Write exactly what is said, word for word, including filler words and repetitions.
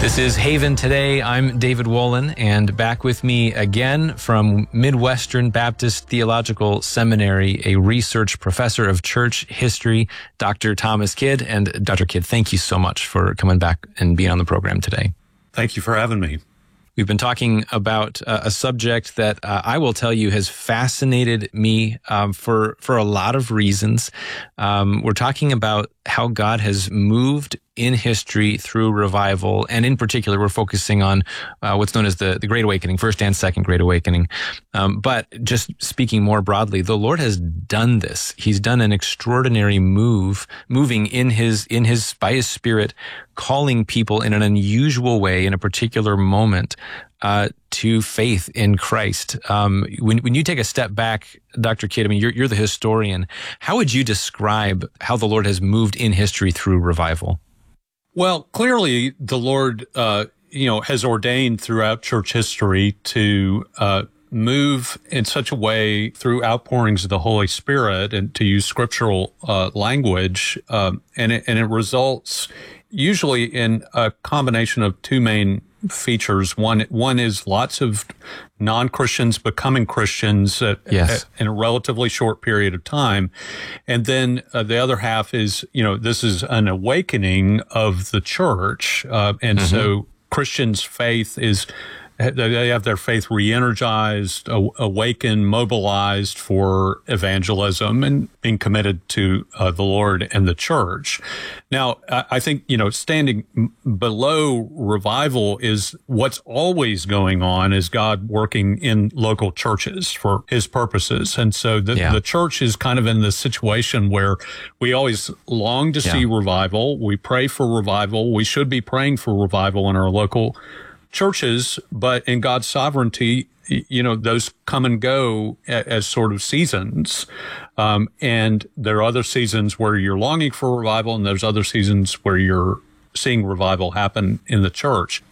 This is Haven Today. I'm David Wolin, and back with me again from Midwestern Baptist Theological Seminary, a research professor of church history, Doctor Thomas Kidd. And Doctor Kidd, thank you so much for coming back and being on the program today. Thank you for having me. We've been talking about uh, a subject that uh, I will tell you has fascinated me um, for for a lot of reasons. Um, we're talking about how God has moved in history through revival, and in particular, we're focusing on uh, what's known as the, the Great Awakening, First and Second Great Awakening. Um, but just speaking more broadly, the Lord has done this. He's done an extraordinary move, moving in his in his by His Spirit, calling people in an unusual way in a particular moment uh, to faith in Christ. Um, when when you take a step back, Doctor Kidd, I mean, you're you're the historian. How would you describe how the Lord has moved in history through revival? Well, clearly the Lord, uh, you know, has ordained throughout church history to uh, move in such a way through outpourings of the Holy Spirit, and to use scriptural uh, language, um, and it, and it results usually in a combination of two main features. One, one is lots of non-Christians becoming Christians at, yes. at, in a relatively short period of time. And then uh, the other half is, you know, this is an awakening of the church. Uh, and mm-hmm. so Christians' faith is, they have their faith re-energized, awakened, mobilized for evangelism and being committed to uh, the Lord and the church. Now, I think, you know, standing below revival is what's always going on is God working in local churches for his purposes. And so the, yeah. the church is kind of in this situation where we always long to yeah. see revival. We pray for revival. We should be praying for revival in our local churches, but in God's sovereignty, you know, those come and go as sort of seasons. Um, and there are other seasons where you're longing for revival, and there's other seasons where you're seeing revival happen in the church.